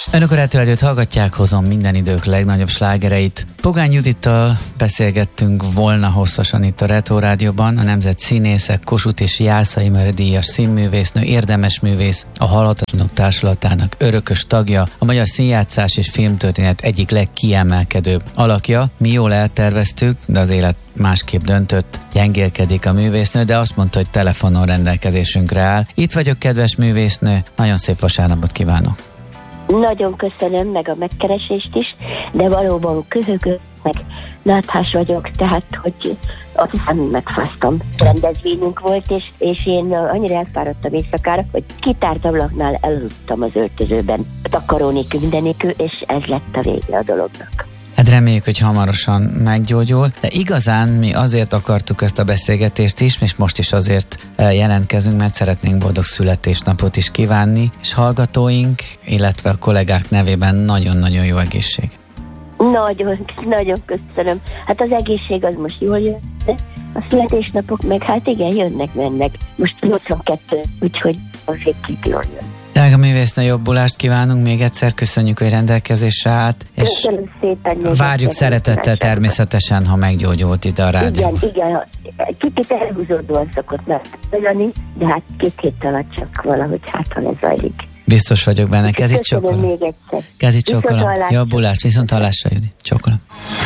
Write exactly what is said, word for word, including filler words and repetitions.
Önök a Retro-Rádiót hallgatják, hozom minden idők legnagyobb slágereit. Pogány Judittal beszélgettünk volna hosszasan itt a Retro-Rádióban, a nemzet színésze, Kossuth és Jászai Imre díjas színművésznő, érdemes művész, a Halhatatlanok Társulatának örökös tagja, a magyar színjátszás és filmtörténet egyik legkiemelkedőbb alakja. Mi jól elterveztük, de az élet másképp döntött, gyengélkedik a művésznő, de azt mondta, hogy telefonon rendelkezésünkre áll. Itt vagyok, kedves művésznő, nagyon szép vasárnapot kívánok! Nagyon köszönöm, meg a megkeresést is, de valóban köhögő, meg náthás vagyok, tehát, hogy azt hiszem, megfáztam. Rendezvényünk volt, és, és én annyira elfáradtam éjszakára, hogy kitárt ablaknál elaludtam az öltözőben, takaró nélkül, minden nélkül, és ez lett a vége a dolognak. Hát reméljük, hogy hamarosan meggyógyul, de igazán mi azért akartuk ezt a beszélgetést is, és most is azért jelentkezünk, mert szeretnénk boldog születésnapot is kívánni, és hallgatóink, illetve a kollégák nevében nagyon-nagyon jó egészség. Nagyon, nagyon köszönöm. Hát az egészség az most jól jön, de a születésnapok meg hát igen, jönnek-mennek. Most nyolcvankettő, úgyhogy azért két jól jön. Drága művésznő, jobbulást kívánunk, még egyszer köszönjük, hogy rendelkezésre állt, és szépen, várjuk szeretettel természetesen, ha meggyógyult ide a rádió. Igen, igen, kicsit elhúzódóan szokott megtalálni, de hát két hét alatt csak valahogy hát, ha lezajlik. Biztos vagyok benne, kezit csókolom. Kezit csókolom, jobbulást, viszont hallásra, Judit, csókolom.